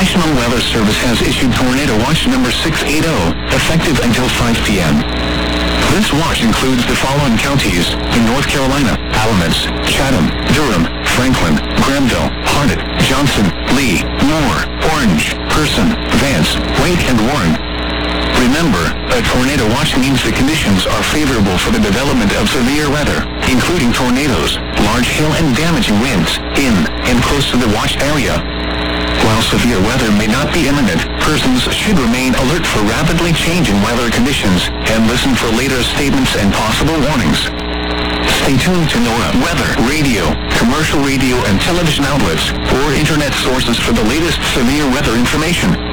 National Weather Service has issued Tornado Watch number 680, effective until 5 p.m. This watch includes the following counties in North Carolina: Alamance, Chatham, Durham, Franklin, Granville, Harnett, Johnson, Lee, Moore, Orange, Person, Vance, Wake, and Warren. Remember, a tornado watch means the conditions are favorable for the development of severe weather, including tornadoes, large hail and damaging winds, in and close to the watch area. While severe weather may not be imminent, persons should remain alert for rapidly changing weather conditions and listen for later statements and possible warnings. Stay tuned to NOAA weather, radio, commercial radio and television outlets, or internet sources for the latest severe weather information.